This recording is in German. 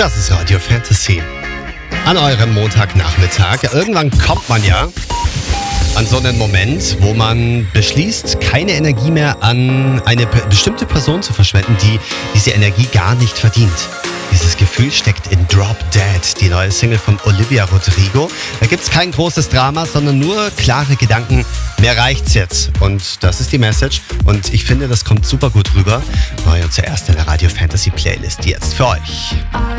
Das ist Radio Fantasy. An eurem Montagnachmittag. Irgendwann kommt man ja an so einen Moment, wo man beschließt, keine Energie mehr an eine bestimmte Person zu verschwenden, die diese Energie gar nicht verdient. Dieses Gefühl steckt in Drop Dead, die neue Single von Olivia Rodrigo. Da gibt's kein großes Drama, sondern nur klare Gedanken. Mehr reicht's jetzt. Und das ist die Message. Und ich finde, das kommt super gut rüber. Neu und zuerst in der Radio Fantasy Playlist jetzt für euch.